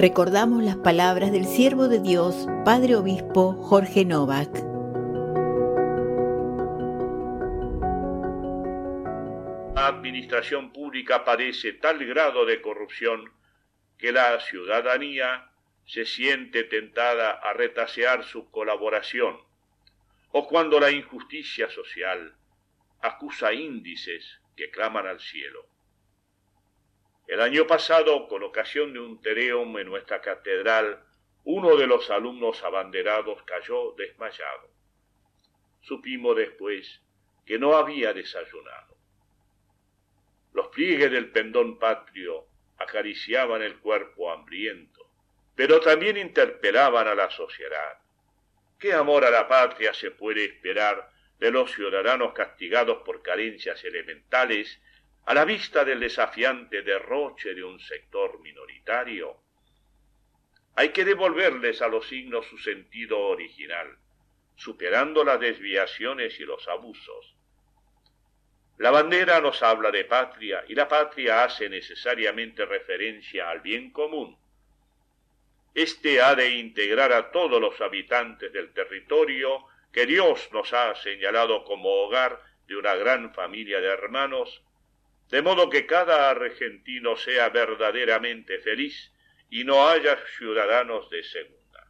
Recordamos las palabras del siervo de Dios, Padre Obispo Jorge Novak. La administración pública padece tal grado de corrupción que la ciudadanía se siente tentada a retasear su colaboración, o cuando la injusticia social acusa índices que claman al cielo. El año pasado, con ocasión de un tereum en nuestra catedral, uno de los alumnos abanderados cayó desmayado. Supimos después que no había desayunado. Los pliegues del pendón patrio acariciaban el cuerpo hambriento, pero también interpelaban a la sociedad. ¿Qué amor a la patria se puede esperar de los ciudadanos castigados por carencias elementales a la vista del desafiante derroche de un sector minoritario? Hay que devolverles a los signos su sentido original, superando las desviaciones y los abusos. La bandera nos habla de patria y la patria hace necesariamente referencia al bien común. Este ha de integrar a todos los habitantes del territorio que Dios nos ha señalado como hogar de una gran familia de hermanos, de modo que cada argentino sea verdaderamente feliz y no haya ciudadanos de segunda.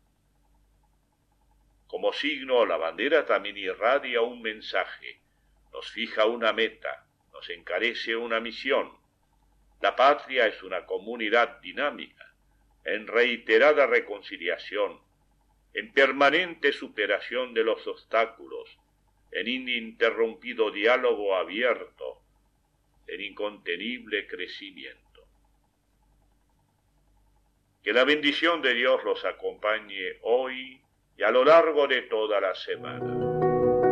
Como signo, la bandera también irradia un mensaje, nos fija una meta, nos encarece una misión. La patria es una comunidad dinámica, en reiterada reconciliación, en permanente superación de los obstáculos, en ininterrumpido diálogo abierto, en incontenible crecimiento. Que la bendición de Dios los acompañe hoy y a lo largo de toda la semana.